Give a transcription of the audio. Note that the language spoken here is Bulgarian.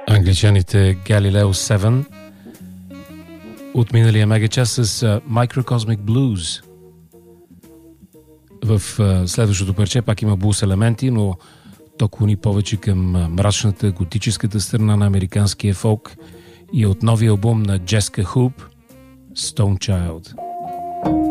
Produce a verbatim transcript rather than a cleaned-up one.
Англичаните Galileo седем от миналия мегачас с uh, Microcosmic Blues. В uh, следващото парче пак има блуз елементи, но то клони повече към uh, мрачната, готическата страна на американския фолк и от новия албум на Jessica Hoop, Stone Child.